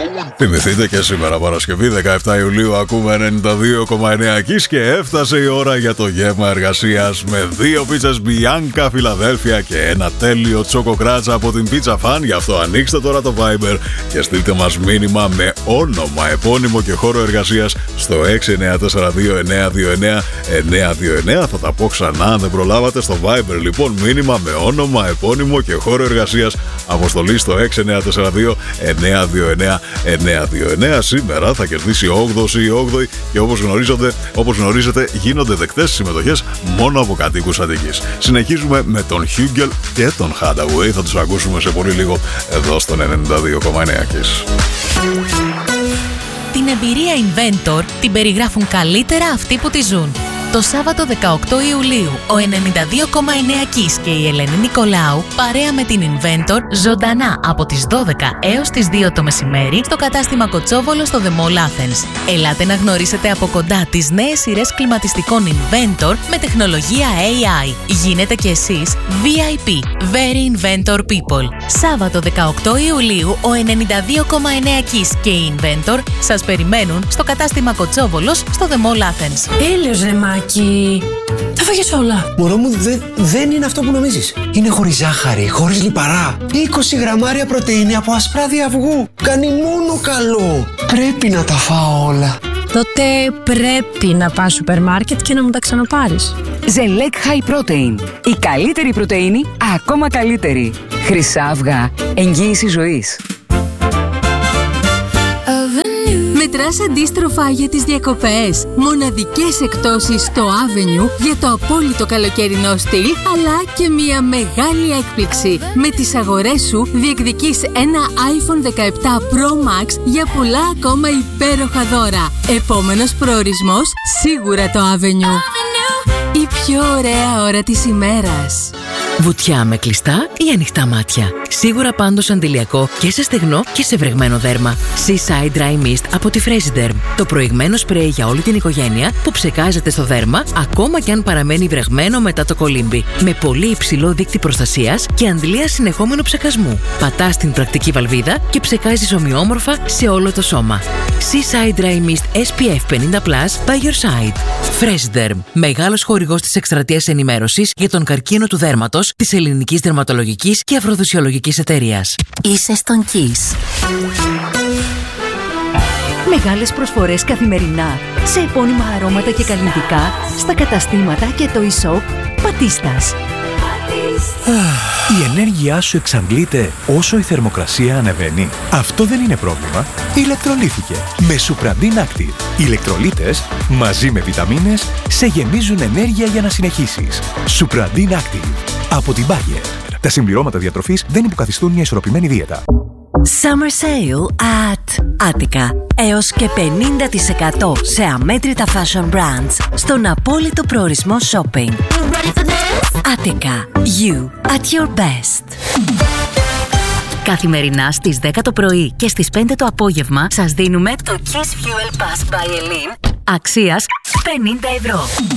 Θυμηθείτε και σήμερα Παρασκευή 17 Ιουλίου ακούμε 92,9 Kiss και έφτασε η ώρα για το γεύμα εργασίας με 2 πίτσες Bianca Φιλαδέλφια και ένα τέλειο τσοκοκράτσα από την Pizza Fan. Γι' αυτό ανοίξτε τώρα το Viber και στείλτε μας μήνυμα με όνομα, επώνυμο και χώρο εργασίας στο 6942929 θα τα πω ξανά αν δεν προλάβατε. Στο Viber λοιπόν μήνυμα με όνομα, επώνυμο και χώρο εργασίας, αποστολή στο 6942929. Σήμερα θα κερδίσει 8ος ή 8η και όπως γνωρίζετε γίνονται δεκτές συμμετοχές μόνο από κατοίκους Αττικής. Συνεχίζουμε με τον Hugel και τον Hadaway. Θα τους ακούσουμε σε πολύ λίγο εδώ στον 92,9 Kiss. Την εμπειρία Inventor την περιγράφουν καλύτερα αυτοί που τη ζουν. Το Σάββατο 18 Ιουλίου, ο 92,9 Kiss και η Ελένη Νικολάου παρέα με την Inventor ζωντανά από τις 12 έως τις 2 το μεσημέρι στο κατάστημα Κοτσόβολο στο The Mall Athens. Ελάτε να γνωρίσετε από κοντά τις νέες σειρές κλιματιστικών Inventor με τεχνολογία AI. Γίνετε κι εσείς VIP, Very Inventor People. Σάββατο 18 Ιουλίου, ο 92,9 Kiss και η Inventor σας περιμένουν στο κατάστημα Κοτσόβολος στο The Mall Athens. Έλεος ρε Μάκη, τα φάγες όλα. Μωρό μου, δεν είναι αυτό που νομίζεις. Είναι χωρίς ζάχαρη, χωρίς λιπαρά. 20 γραμμάρια πρωτεΐνη από ασπράδι αυγού. Κάνει μόνο καλό. Πρέπει να τα φάω όλα. Τότε πρέπει να πας σούπερ μάρκετ και να μου τα ξαναπάρεις. Ζελέκ High Protein. Η καλύτερη πρωτεΐνη, ακόμα καλύτερη. Χρυσά αυγά. Εγγύηση ζωής. Μετράς αντίστροφα για τις διακοπές. Μοναδικές εκπτώσεις στο Avenue για το απόλυτο καλοκαιρινό στυλ, αλλά και μια μεγάλη έκπληξη. Με τις αγορές σου διεκδικείς ένα iPhone 17 Pro Max για πολλά ακόμα υπέροχα δώρα. Επόμενος προορισμός, σίγουρα το Avenue. Η πιο ωραία ώρα της ημέρας. Βουτιά με κλειστά ή ανοιχτά μάτια. Σίγουρα πάντως αντιλιακό και σε στεγνό και σε βρεγμένο δέρμα. Seaside Dry Mist από τη Fresiderm. Το προηγμένο σπρέι για όλη την οικογένεια που ψεκάζεται στο δέρμα ακόμα και αν παραμένει βρεγμένο μετά το κολύμπι. Με πολύ υψηλό δείκτη προστασίας και αντλία συνεχόμενου ψεκασμού. Πατάς την πρακτική βαλβίδα και ψεκάζεις ομοιόμορφα σε όλο το σώμα. Seaside Dry Mist SPF 50+ by your side. Fresiderm. Μεγάλος χορηγός της εκστρατείας ενημέρωσης για τον καρκίνο του δέρματος της Ελληνικής Δερματολογικής και Αφροδοσιολογικής Εταιρείας. Είσαι στον Kiss. Μεγάλες προσφορές καθημερινά σε επώνυμα αρώματα και καλλιτικά στα καταστήματα και το e-shop Πατίστας. Η ενέργειά σου εξαντλείται όσο η θερμοκρασία ανεβαίνει. Αυτό δεν είναι πρόβλημα. Ηλεκτρολίθηκε με Supradin Active. Οι ηλεκτρολίτες μαζί με βιταμίνες σε γεμίζουν ενέργεια για να συνεχίσεις. Supradin Active από την Bayer. Τα συμπληρώματα διατροφής δεν υποκαθιστούν μια ισορροπημένη δίαιτα. Summer Sale at Attica. Έως και 50% σε αμέτρητα fashion brands στον απόλυτο προορισμό shopping. Attica. You at your best. Καθημερινά στις 10 το πρωί και στις 5 το απόγευμα σας δίνουμε το Kiss Fuel Pass by Elin αξίας 50 ευρώ.